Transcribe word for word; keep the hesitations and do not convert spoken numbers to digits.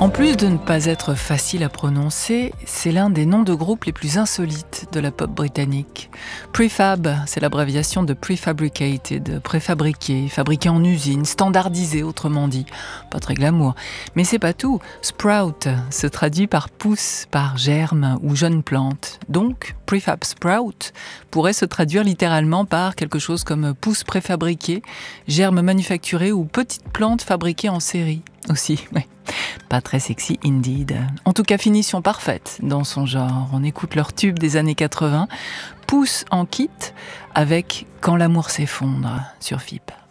En plus de ne pas être facile à prononcer, c'est l'un des noms de groupe les plus insolites de la pop britannique. Prefab, c'est l'abréviation de prefabricated, préfabriqué, fabriqué en usine, standardisé autrement dit. Pas très glamour. Mais c'est pas tout. Sprout se traduit par pousse, par germe ou jeune plante. Donc, prefab sprout pourrait se traduire littéralement par quelque chose comme pousse préfabriqué, germe manufacturé ou petite plante fabriquée en série. Aussi, oui. Pas très sexy indeed. En tout cas, finition parfaite dans son genre. On écoute leur tube des années quatre-vingts, Pousse en kit avec Quand l'amour s'effondre sur F I P.